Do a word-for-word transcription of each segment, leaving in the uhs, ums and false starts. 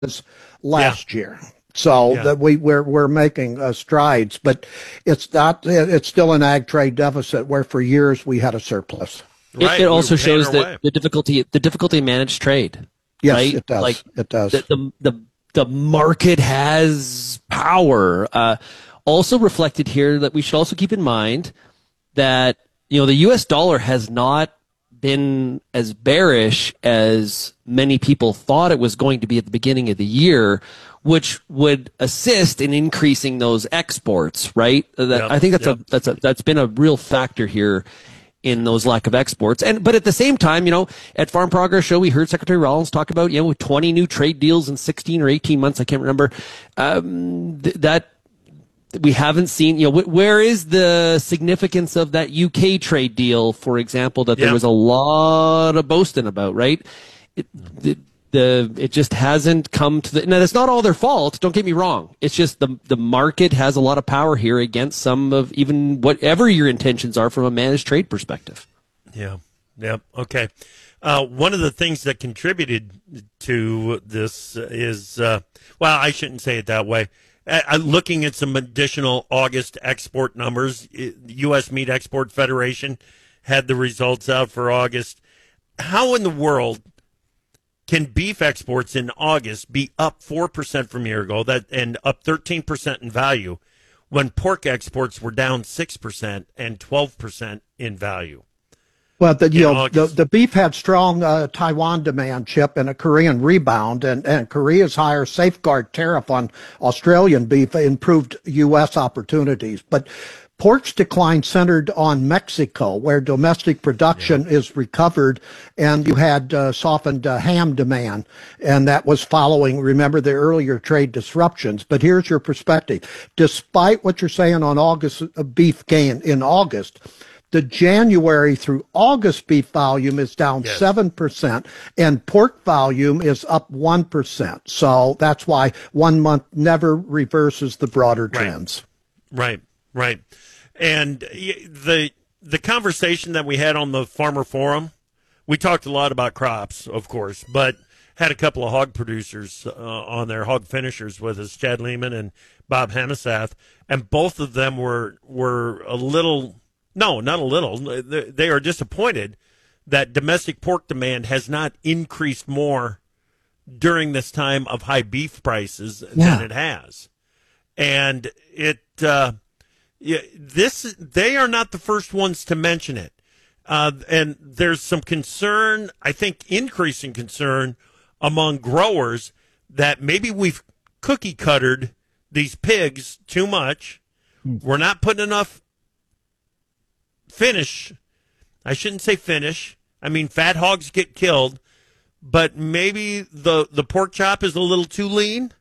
was last yeah. year. So yeah. that we we're we're making uh, strides, but it's not. It's still an ag trade deficit where for years we had a surplus. Right. It, it also shows that the difficulty the difficulty in managed trade. Yes, right? it does. Like it does. The the the, the market has power. Uh, also reflected here that we should also keep in mind that you know the U S dollar has not been as bearish as many people thought it was going to be at the beginning of the year, which would assist in increasing those exports, right? That, yep, I think that's yep. a that's a that's been a real factor here in those lack of exports. And but at the same time, you know, at Farm Progress Show, we heard Secretary Rollins talk about, you know, with twenty new trade deals in sixteen or eighteen months, I can't remember, um, th- that we haven't seen, you know, where is the significance of that U K trade deal, for example, that yeah. there was a lot of boasting about, right? It, the, the, it just hasn't come to the, now that's not all their fault. Don't get me wrong. It's just the, the market has a lot of power here against some of even whatever your intentions are from a managed trade perspective. Yeah. Yeah. Okay. Uh, one of the things that contributed to this is, uh, well, I shouldn't say it that way. Uh, looking at some additional August export numbers, U S Meat Export Federation had the results out for August. How in the world can beef exports in August be up four percent from a year ago that and up thirteen percent in value when pork exports were down six percent and twelve percent in value? Well, the, you know, the, the beef had strong uh, Taiwan demand, Chip, and a Korean rebound, and, and Korea's higher safeguard tariff on Australian beef improved U S opportunities. But pork's decline centered on Mexico, where domestic production yeah. is recovered, and you had uh, softened uh, ham demand, and that was following, remember, the earlier trade disruptions. But here's your perspective. Despite what you're saying on August uh, beef gain in August, the January through August beef volume is down yes. seven percent, and pork volume is up one percent. So that's why one month never reverses the broader trends. Right, right. right. And the the conversation that we had on the Farmer Forum, we talked a lot about crops, of course, but had a couple of hog producers uh, on there, hog finishers with us, Chad Lehman and Bob Hamasath, and both of them were were a little... No, not a little. They are disappointed that domestic pork demand has not increased more during this time of high beef prices yeah. than it has. And it, uh, this, they are not the first ones to mention it. Uh, and there's some concern, I think increasing concern among growers that maybe we've cookie cuttered these pigs too much. We're not putting enough finish. I shouldn't say finish. I mean, fat hogs get killed, but maybe the, the pork chop is a little too lean.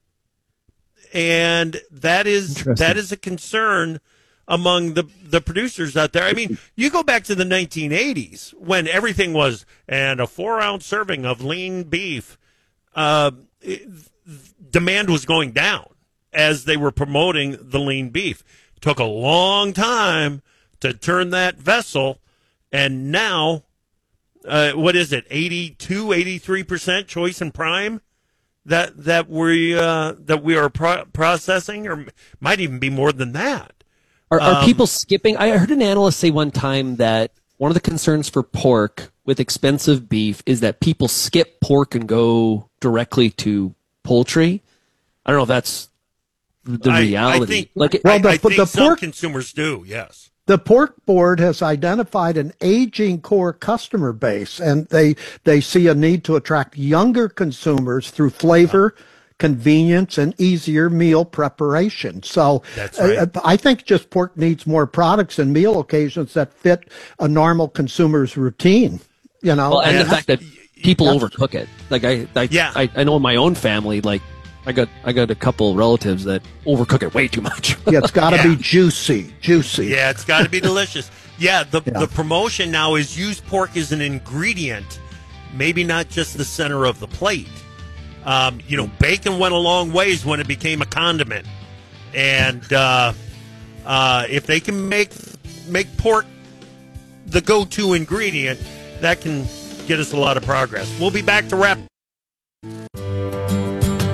And that is, that is a concern among the, the producers out there. I mean, you go back to the nineteen eighties when everything was, and a four ounce serving of lean beef, uh, it, demand was going down as they were promoting the lean beef. It took a long time to turn that vessel, and now, uh, what is it, eighty-two, eighty-three percent choice and prime that that we uh, that we are pro- processing, or might even be more than that. Are, are um, people skipping? I heard an analyst say one time that one of the concerns for pork with expensive beef is that people skip pork and go directly to poultry. I don't know if that's the I, reality. I think, like it, well, I, the, I think the some pork, consumers do, yes. The pork board has identified an aging core customer base, and they they see a need to attract younger consumers through flavor, yeah. convenience, and easier meal preparation. So That's right. uh, I think just pork needs more products and meal occasions that fit a normal consumer's routine. You know, well, and yeah. the fact that people overcook it. Like I, I, yeah. I, I know in my own family, like. I got I got a couple relatives that overcook it way too much. Yeah, it's got to yeah. be juicy, juicy. Yeah, it's got to be delicious. Yeah, the yeah. the promotion now is use pork as an ingredient, maybe not just the center of the plate. Um, you know, bacon went a long ways when it became a condiment, and uh, uh, if they can make make pork the go-to ingredient, that can get us a lot of progress. We'll be back to wrap.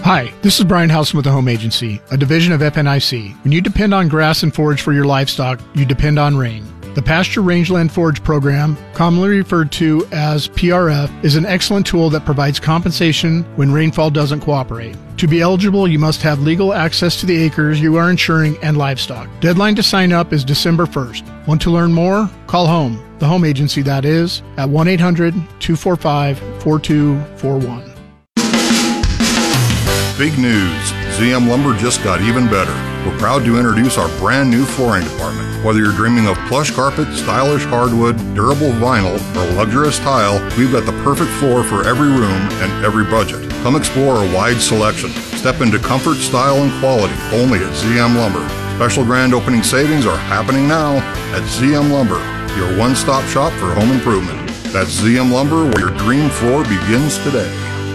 Hi, this is Brian Housen with the Home Agency, a division of F N I C. When you depend on grass and forage for your livestock, you depend on rain. The Pasture Rangeland Forage Program, commonly referred to as P R F, is an excellent tool that provides compensation when rainfall doesn't cooperate. To be eligible, you must have legal access to the acres you are insuring and livestock. Deadline to sign up is December first. Want to learn more? Call HOME, the home agency that is, at one eight hundred two four five four two four one. Big news, Z M Lumber just got even better. We're proud to introduce our brand new flooring department. Whether you're dreaming of plush carpet, stylish hardwood, durable vinyl, or luxurious tile, we've got the perfect floor for every room and every budget. Come explore our wide selection. Step into comfort, style, and quality only at Z M Lumber. Special grand opening savings are happening now at Z M Lumber, your one-stop shop for home improvement. That's Z M Lumber, where your dream floor begins today.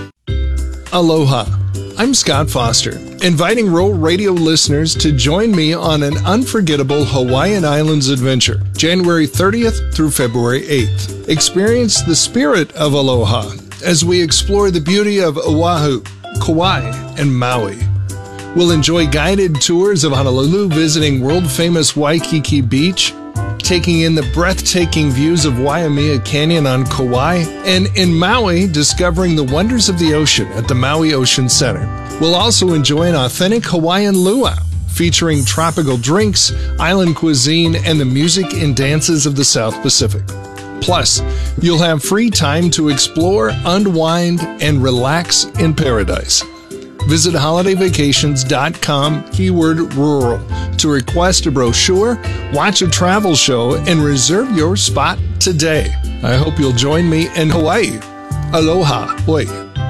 Aloha. I'm Scott Foster, inviting Rural Radio listeners to join me on an unforgettable Hawaiian Islands adventure, January thirtieth through February eighth. Experience the spirit of aloha as we explore the beauty of Oahu, Kauai, and Maui. We'll enjoy guided tours of Honolulu, visiting world-famous Waikiki Beach, taking in the breathtaking views of Waimea Canyon on Kauai, and in Maui, discovering the wonders of the ocean at the Maui Ocean Center. We'll also enjoy an authentic Hawaiian luau, featuring tropical drinks, island cuisine, and the music and dances of the South Pacific. Plus, you'll have free time to explore, unwind, and relax in paradise. Visit holiday vacations dot com, keyword rural, to request a brochure, watch a travel show, and reserve your spot today. I hope you'll join me in Hawaii. Aloha. Oi.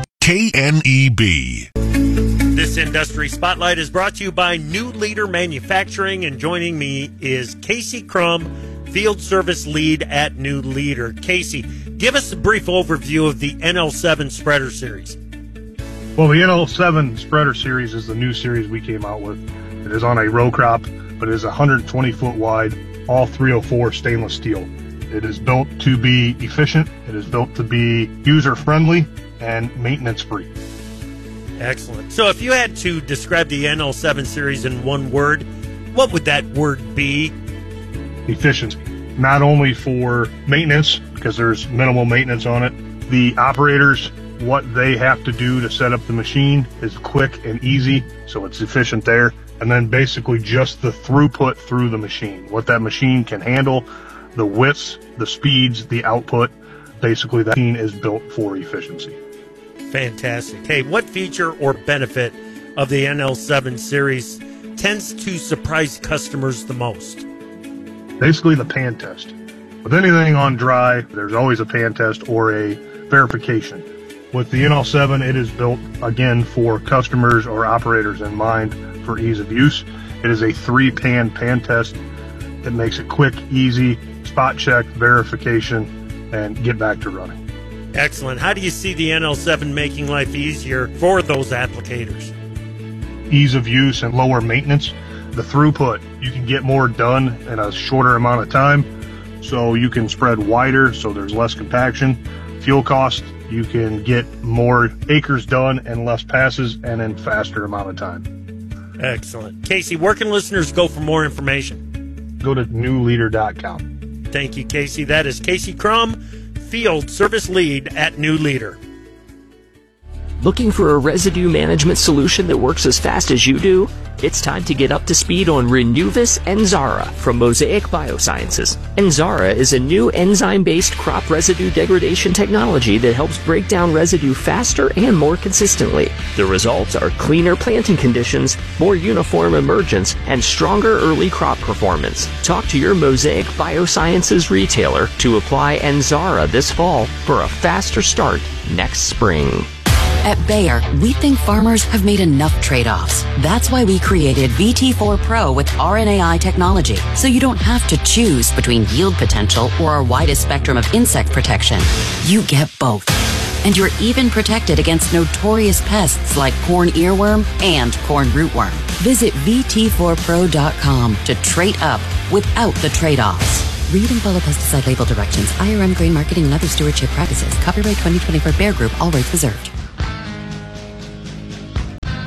K N E B. This Industry Spotlight is brought to you by New Leader Manufacturing, and joining me is Casey Crum, Field Service Lead at New Leader. Casey, give us a brief overview of the N L seven Spreader Series. Well, the N L seven Spreader Series is the new series we came out with. It is on a row crop, but it is one hundred twenty foot wide, all three oh four stainless steel. It is built to be efficient, it is built to be user-friendly, and maintenance-free. Excellent. So if you had to describe the N L seven Series in one word, what would that word be? Efficiency. Not only for maintenance, because there's minimal maintenance on it, the operators, what they have to do to set up the machine is quick and easy, so it's efficient there. And then basically just the throughput through the machine, what that machine can handle, the widths, the speeds, the output. Basically, that machine is built for efficiency. Fantastic. Hey, what feature or benefit of the N L seven Series tends to surprise customers the most? Basically, the pan test. With anything on dry, there's always a pan test or a verification. With the N L seven, it is built, again, for customers or operators in mind for ease of use. It is a three-pan pan test that makes it quick, easy, spot check, verification, and get back to running. Excellent. How do you see the N L seven making life easier for those applicators? Ease of use and lower maintenance. The throughput, you can get more done in a shorter amount of time, so you can spread wider, so there's less compaction. Fuel cost, you can get more acres done and less passes and in faster amount of time. Excellent. Casey, where can listeners go for more information? Go to new leader dot com. Thank you, Casey. That is Casey Crum, Field Service Lead at New Leader. Looking for a residue management solution that works as fast as you do? It's time to get up to speed on Renuvus Enzara from Mosaic Biosciences. Enzara is a new enzyme-based crop residue degradation technology that helps break down residue faster and more consistently. The results are cleaner planting conditions, more uniform emergence, and stronger early crop performance. Talk to your Mosaic Biosciences retailer to apply Enzara this fall for a faster start next spring. At Bayer, we think farmers have made enough trade-offs. That's why we created V T four Pro with R N A I technology, so you don't have to choose between yield potential or our widest spectrum of insect protection. You get both. And you're even protected against notorious pests like corn earworm and corn rootworm. Visit V T four pro dot com to trade up without the trade-offs. Read and follow pesticide label directions, I R M grain marketing and other stewardship practices. Copyright twenty twenty-four Bayer Group, all rights reserved.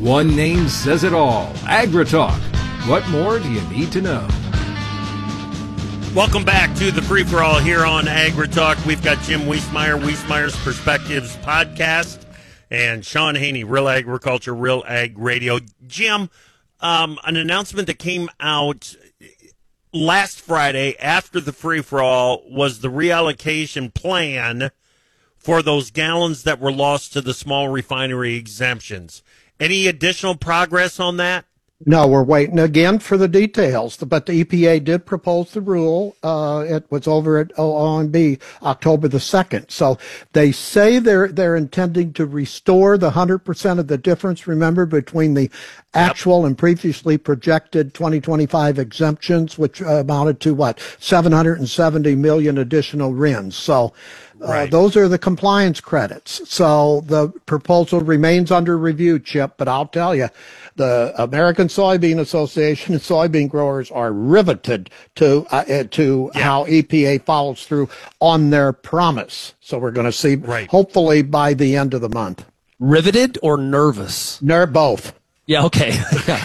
One name says it all. AgriTalk. What more do you need to know? Welcome back to the Free For All here on AgriTalk. We've got Jim Wiesemeyer, Wiesmeyer's Perspectives podcast, and Sean Haney, Real Agriculture, Real Ag Radio. Jim, um, an announcement that came out last Friday after the Free For All was the reallocation plan for those gallons that were lost to the small refinery exemptions. Any additional progress on that? No, we're waiting again for the details, but the E P A did propose the rule. Uh, it was over at O M B October the second. So they say they're, they're intending to restore the one hundred percent of the difference, remember, between the actual yep. and previously projected twenty twenty-five exemptions, which amounted to what, seven hundred seventy million additional R I Ns. So uh, right. those are the compliance credits. So the proposal remains under review, Chip, but I'll tell you, the American Soybean Association and soybean growers are riveted to uh, to yeah. how E P A follows through on their promise. So we're going to see, right. hopefully, by the end of the month. Riveted or nervous? Ner- both. Yeah, okay.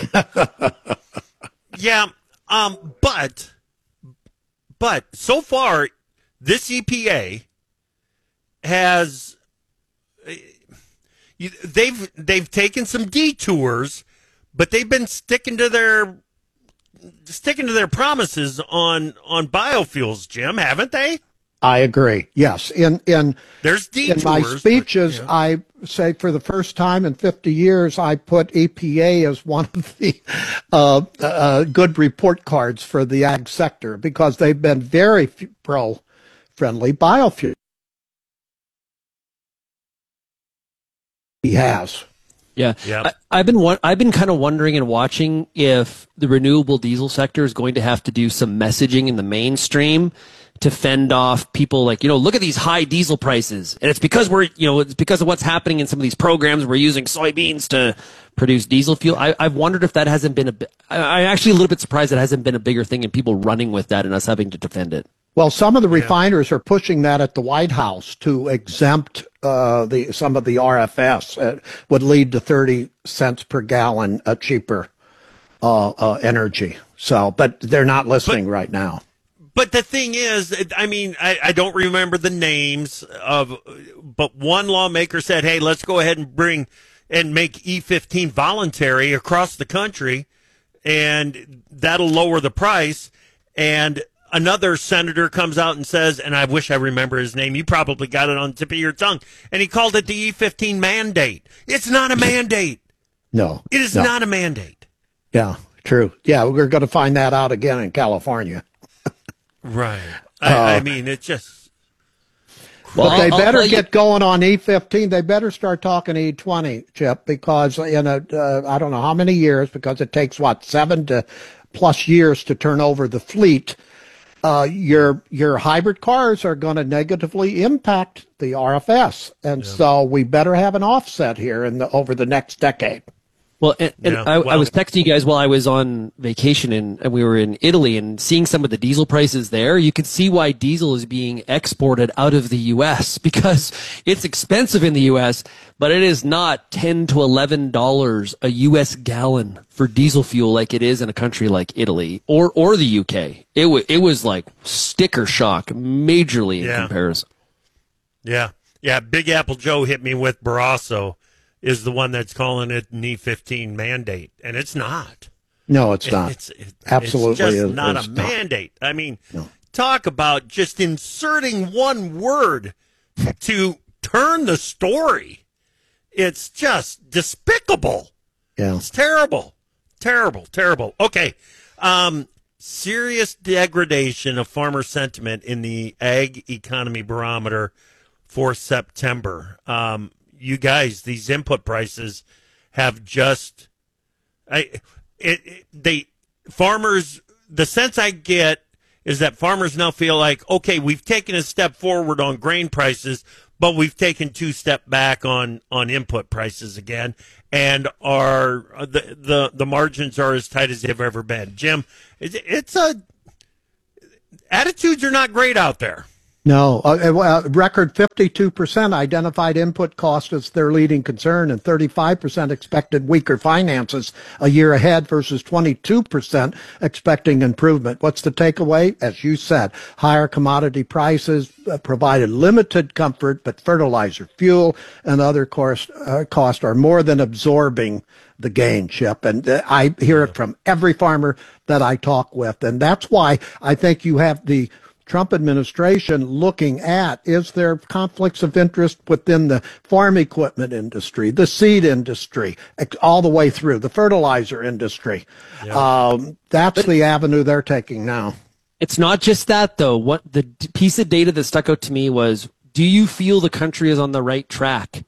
yeah, um, but, but so far, this E P A has, they've, they've taken some detours, but they've been sticking to their, sticking to their promises on, on biofuels, Jim, haven't they? I agree. Yes. In in There's detours, in my speeches, but, yeah. I say for the first time in fifty years, I put E P A as one of the uh, uh, good report cards for the ag sector because they've been very pro-friendly biofuel. He has. Yeah, yep. I, I've been I've been kind of wondering and watching if the renewable diesel sector is going to have to do some messaging in the mainstream to fend off people like, you know, look at these high diesel prices. And it's because we're, you know, it's because of what's happening in some of these programs. We're using soybeans to produce diesel fuel. I, I've wondered if that hasn't been a bit, I'm actually a little bit surprised it hasn't been a bigger thing and people running with that and us having to defend it. Well, some of the yeah. refiners are pushing that at the White House to exempt uh, the some of the R F S. It would lead to thirty cents per gallon uh, cheaper uh, uh, energy. So, but they're not listening but, right now. But the thing is, I mean, I, I don't remember the names of, but one lawmaker said, hey, let's go ahead and bring and make E fifteen voluntary across the country, and that'll lower the price. And another senator comes out and says, and I wish I remember his name, you probably got it on the tip of your tongue, and he called it the E fifteen mandate. It's not a mandate. No. It is no. not a mandate. Yeah, true. Yeah, we're going to find that out again in California. Right. I, uh, I mean, it just... Well, they I'll, better I'll get going on E fifteen. They better start talking E twenty, Chip, because in a, uh, I don't know how many years, because it takes, what, seven to plus years to turn over the fleet. Uh, your your hybrid cars are going to negatively impact the R F S, and yeah. so we better have an offset here in the over the next decade. Well, and, and yeah, I, well, I was texting you guys while I was on vacation, and, and we were in Italy, and seeing some of the diesel prices there, you can see why diesel is being exported out of the U S because it's expensive in the U S, but it is not ten to eleven dollars a U S gallon for diesel fuel like it is in a country like Italy or or the U K. It was it was like sticker shock, majorly in yeah. comparison. Yeah, yeah. Big Apple Joe hit me with Barrasso. Is the one that's calling it an E fifteen mandate, and it's not. No, it's it, not. It's it, absolutely it's just is, not it's a not. mandate. I mean, no. talk about just inserting one word to turn the story. It's just despicable. Yeah, it's terrible, terrible, terrible. Okay, um, serious degradation of farmer sentiment in the ag economy barometer for September. Um, You guys, these input prices have just, I, it, it, they, farmers, the sense I get is that farmers now feel like, okay, we've taken a step forward on grain prices, but we've taken two step back on, on input prices again, and our, the, the, the margins are as tight as they've ever been. Jim, it, it's a, attitudes are not great out there. No, uh, uh, record fifty-two percent identified input cost as their leading concern, and thirty-five percent expected weaker finances a year ahead versus twenty-two percent expecting improvement. What's the takeaway? As you said, higher commodity prices uh, provided limited comfort, but fertilizer, fuel, and other cost, uh, costs are more than absorbing the gain, Chip. And uh, I hear it from every farmer that I talk with. And that's why I think you have the Trump administration looking at, is there conflicts of interest within the farm equipment industry, the seed industry, all the way through the fertilizer industry. Yeah. Um, that's but the avenue they're taking now. It's not just that, though. What the piece of data that stuck out to me was, do you feel the country is on the right track?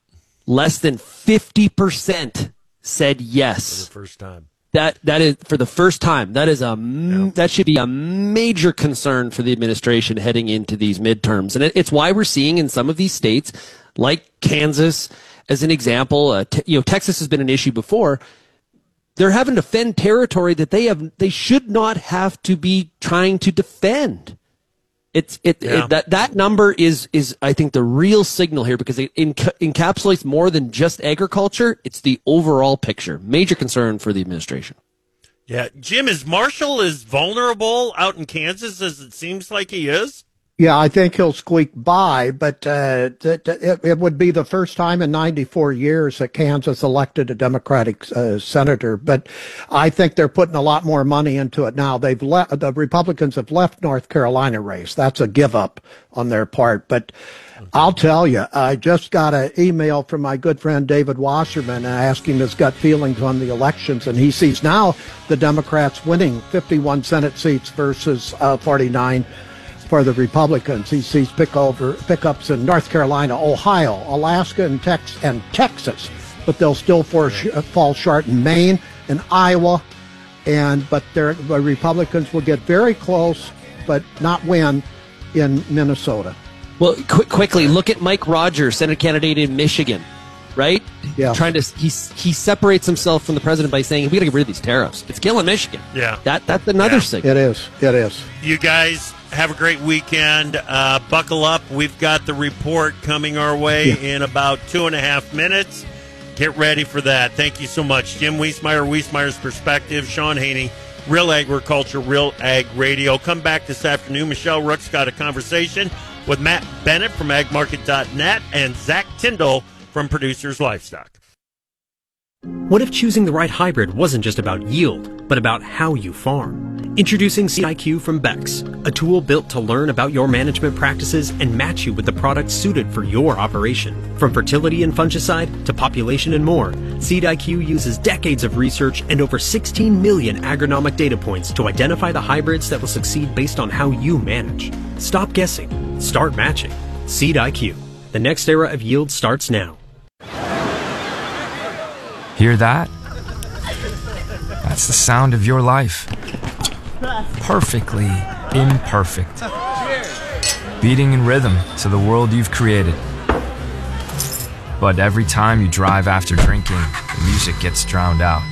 Less than fifty percent said yes. For the first time. That that is for the first time. That is a Yeah. that should be a major concern for the administration heading into these midterms, and it, it's why we're seeing in some of these states, like Kansas, as an example. Uh, te- you know, Texas has been an issue before. They're having to defend territory that they have they should not have to be trying to defend. It's it, Yeah. it that that number is is I think the real signal here, because it enc- encapsulates more than just agriculture. It's the overall picture. Major concern for the administration. Yeah, Jim, is Marshall as vulnerable out in Kansas as it seems like he is? Yeah, I think he'll squeak by, but uh, th- th- it, it would be the first time in ninety-four years that Kansas elected a Democratic uh, senator. But I think they're putting a lot more money into it now. They've le- the Republicans have left North Carolina race. That's a give up on their part. But I'll tell you, I just got an email from my good friend David Wasserman asking his gut feelings on the elections, and he sees now the Democrats winning fifty-one Senate seats versus uh, forty-nine for the Republicans. He sees pick over pickups in North Carolina, Ohio, Alaska, and Tex and Texas, but they'll still for, uh, fall short in Maine and Iowa. And but the Republicans will get very close, but not win in Minnesota. Well, qu- quickly look at Mike Rogers, Senate candidate in Michigan, right? Yeah. Trying to he he separates himself from the president by saying we got to get rid of these tariffs. It's killing Michigan. Yeah. That that's another Yeah. signal. It is. It is. You guys have a great weekend. Uh, buckle up. We've got the report coming our way Yeah. in about two and a half minutes. Get ready for that. Thank you so much. Jim Wiesmeyer, Wiesmeyer's Perspective, Sean Haney, Real Agriculture, Real Ag Radio. Come back this afternoon. Michelle Rook's got a conversation with Matt Bennett from ag market dot net and Zach Tyndall from Producers Livestock. What if choosing the right hybrid wasn't just about yield, but about how you farm? Introducing Seed I Q from Bex, a tool built to learn about your management practices and match you with the products suited for your operation. From fertility and fungicide to population and more, Seed I Q uses decades of research and over sixteen million agronomic data points to identify the hybrids that will succeed based on how you manage. Stop guessing. Start matching. Seed I Q. The next era of yield starts now. Hear that? That's the sound of your life. Perfectly imperfect. Beating in rhythm to the world you've created. But every time you drive after drinking, the music gets drowned out.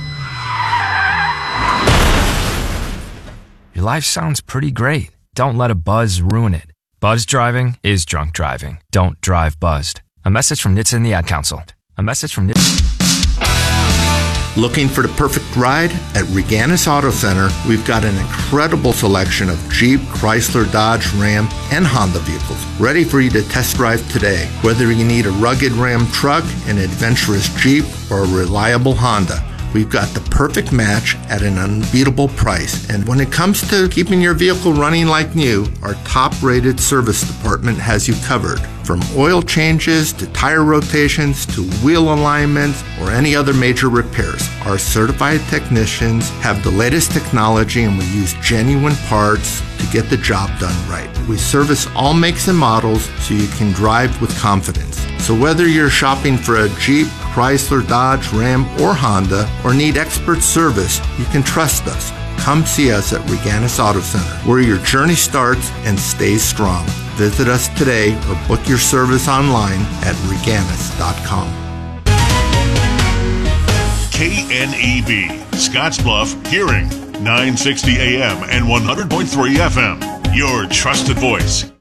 Your life sounds pretty great. Don't let a buzz ruin it. Buzz driving is drunk driving. Don't drive buzzed. A message from N H T S A and the Ad Council. A message from N H T S A. Looking for the perfect ride? At Reganis Auto Center, we've got an incredible selection of Jeep, Chrysler, Dodge, Ram, and Honda vehicles ready for you to test drive today. Whether you need a rugged Ram truck, an adventurous Jeep, or a reliable Honda, we've got the perfect match at an unbeatable price. And when it comes to keeping your vehicle running like new, our top-rated service department has you covered. From oil changes to tire rotations to wheel alignments or any other major repairs, our certified technicians have the latest technology and we use genuine parts to get the job done right. We service all makes and models so you can drive with confidence. So whether you're shopping for a Jeep, Chrysler, Dodge, Ram, or Honda, or need expert service, you can trust us. Come see us at Reganis Auto Center, where your journey starts and stays strong. Visit us today or book your service online at reganis dot com. K N E B, Scottsbluff, Hearing, nine sixty A M and one hundred point three F M. Your trusted voice